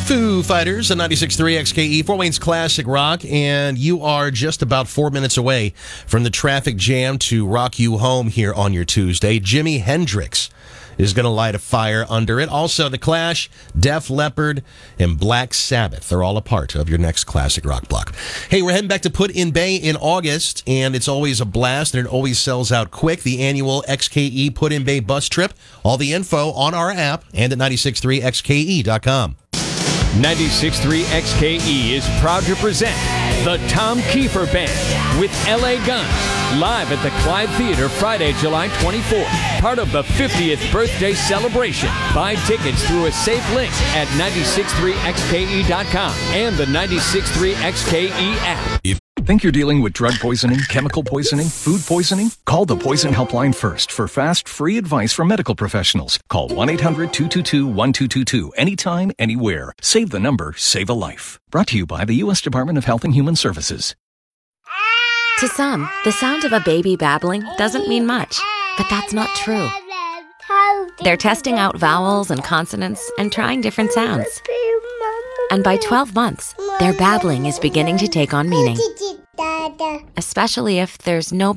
Foo Fighters on 96.3 XKE, Fort Wayne's Classic Rock, and you are just about 4 minutes away from the traffic jam to rock you home here on your Tuesday. Jimi Hendrix is going to light a fire under it. Also, The Clash, Def Leppard, and Black Sabbath are all a part of your next classic rock block. Hey, we're heading back to Put-in-Bay in August, and it's always a blast, and it always sells out quick. The annual XKE Put-in-Bay bus trip. All the info on our app and at 963xke.com. 96.3 XKE is proud to present the Tom Kiefer Band with L.A. Guns, live at the Clyde Theater Friday, July 24th. Part of the 50th birthday celebration. Buy tickets through a safe link at 963xke.com and the 96.3 XKE app. Think you're dealing with drug poisoning, chemical poisoning, food poisoning? Call the Poison Helpline first for fast, free advice from medical professionals. Call 1-800-222-1222 anytime, anywhere. Save the number, save a life. Brought to you by the U.S. Department of Health and Human Services. To some, the sound of a baby babbling doesn't mean much, but that's not true. They're testing out vowels and consonants and trying different sounds. And by 12 months, their babbling is beginning to take on meaning. Especially if there's no